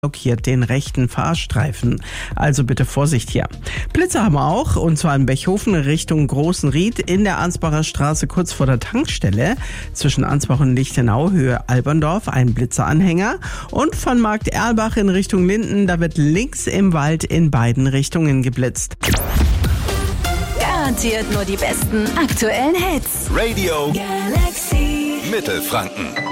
blockiert den rechten Fahrstreifen. Also bitte Vorsicht hier. Blitze haben wir auch, und zwar in Bechhofen Richtung Großenried in der Ansbacher Straße kurz vor der Tankstelle. Zwischen Ansbach und Lichtenau, Höhe Alberndorf, ein Blitzeranhänger. Und von Markt Erlbach in Richtung Linden, da wird links im Wald in beiden Richtungen geblitzt. Garantiert nur die besten aktuellen Hits. Radio Galaxy. Mittelfranken.